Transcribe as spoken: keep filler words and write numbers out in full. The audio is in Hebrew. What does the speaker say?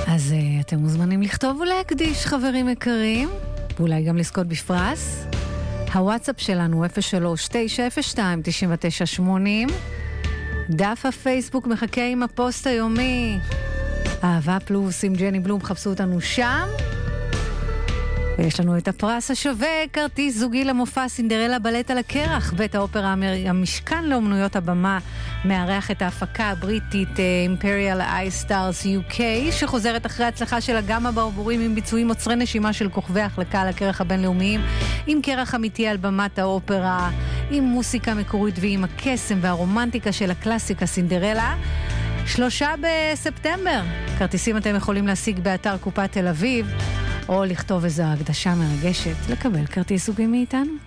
אז uh, אתם מוזמנים לכתוב ולהקדיש, חברים יקרים, ואולי גם לזכות בפרס. הוואטסאפ שלנו אפס שלוש תשע אפס שתיים תשע תשע שמונים. דף הפייסבוק מחכה עם הפוסט היומי אהבה פלוס עם ג'ני בלום, חפשו אותנו שם. ויש לנו את הפרס השווה, כרטיס זוגי למופע סינדרלה בלט על הקרח. בית האופרה המשכן לאומנויות הבמה מארח את ההפקה הבריטית Imperial Eye Stars יו קיי, שחוזרת אחרי הצלחה של הגמה ברבורים עם ביצועים עוצרי נשימה של כוכבי ההחלקה על הקרח הבינלאומיים, עם קרח אמיתי על במת האופרה, עם מוסיקה מקורית ועם הקסם והרומנטיקה של הקלאסיקה סינדרלה. שלושה בספטמבר. כרטיסים אתם יכולים להשיג באתר קופת תל אביב, או לכתוב איזו הקדשה מרגשת לקבל כרטיס זוגי מאיתנו.